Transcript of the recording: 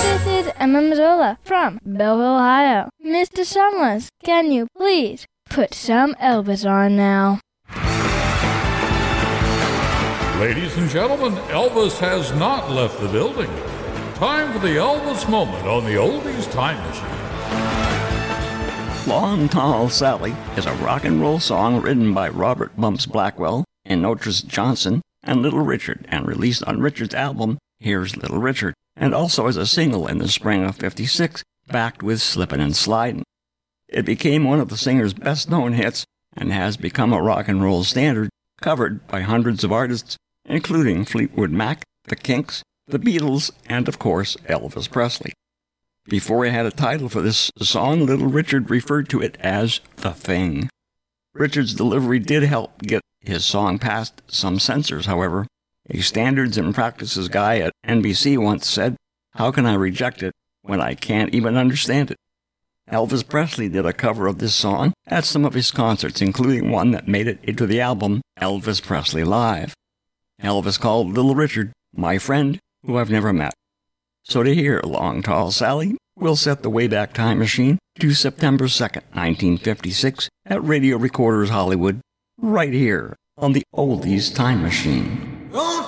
This is Emma Mazzola from Belleville, Ohio. Mr. Summers, can you please put some Elvis on now? Ladies and gentlemen, Elvis has not left the building. Time for the Elvis moment on the Oldies Time Machine. Long Tall Sally is a rock and roll song written by Robert Bumps Blackwell and Otis Johnson and Little Richard, and released on Richard's album, Here's Little Richard, and also as a single in the spring of '56, backed with Slippin' and Slidin'. It became one of the singer's best-known hits and has become a rock and roll standard, covered by hundreds of artists, including Fleetwood Mac, The Kinks, The Beatles, and, of course, Elvis Presley. Before he had a title for this song, Little Richard referred to it as The Thing. Richard's delivery did help get his song past some censors, however. A standards and practices guy at NBC once said, "How can I reject it when I can't even understand it?" Elvis Presley did a cover of this song at some of his concerts, including one that made it into the album Elvis Presley Live. Elvis called Little Richard my friend who I've never met. So to hear Long Tall Sally, we'll set the Wayback Time Machine to September 2nd, 1956 at Radio Recorders Hollywood, right here on the Oldies Time Machine. Long